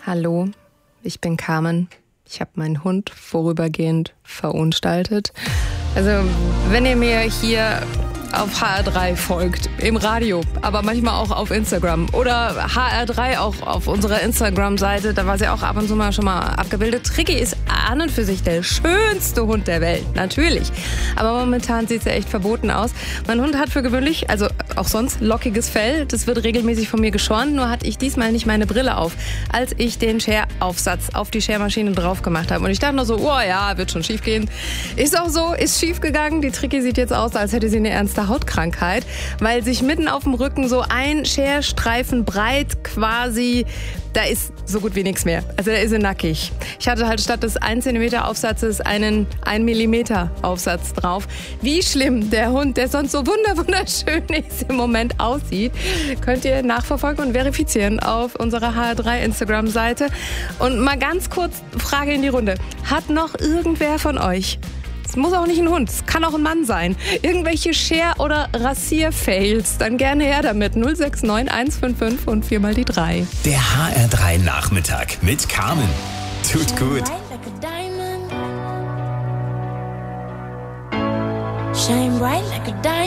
Hallo, ich bin Carmen. Ich habe meinen Hund vorübergehend verunstaltet. Also, wenn ihr mir hier auf HR3 folgt, im Radio, aber manchmal auch auf Instagram oder HR3 auch auf unserer Instagram-Seite, da war sie auch ab und zu mal schon mal abgebildet. Tricky ist an und für sich der schönste Hund der Welt, natürlich. Aber momentan sieht sie echt verboten aus. Mein Hund hat für gewöhnlich, also auch sonst, lockiges Fell. Das wird regelmäßig von mir geschoren, nur hatte ich diesmal nicht meine Brille auf, als ich den Share-Aufsatz auf die Share-Maschine drauf gemacht habe. Und ich dachte nur so, oh ja, wird schon schief gehen. Ist auch so, ist schief gegangen. Die Tricky sieht jetzt aus, als hätte sie eine ernste Hautkrankheit, weil sich mitten auf dem Rücken so ein Scherstreifen breit quasi, da ist so gut wie nichts mehr. Also da ist sie nackig. Ich hatte halt statt des 1 cm Aufsatzes einen 1 mm Aufsatz drauf. Wie schlimm der Hund, der sonst so wunderschön ist, im Moment aussieht, könnt ihr nachverfolgen und verifizieren auf unserer HR3 Instagram-Seite. Und mal ganz kurz Frage in die Runde. Hat noch irgendwer von euch, es muss auch nicht ein Hund, es kann auch ein Mann sein, irgendwelche Scher- oder Rasier-Fails, dann gerne her damit. 069 155 und 4 mal die 3. Der HR3 Nachmittag mit Carmen. Tut gut. Shine bright like a diamond.